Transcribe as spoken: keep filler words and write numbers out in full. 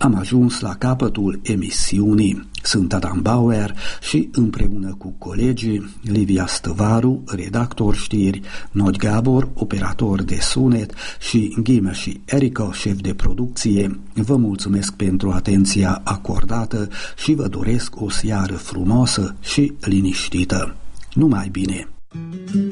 am ajuns la capătul emisiunii. Sunt Adam Bauer și împreună cu colegii Livia Stăvaru, redactor știri, Nod Gabor, operator de sunet și Ghime și Erica, șef de producție, vă mulțumesc pentru atenția acordată și vă doresc o seară frumoasă și liniștită. Numai bine!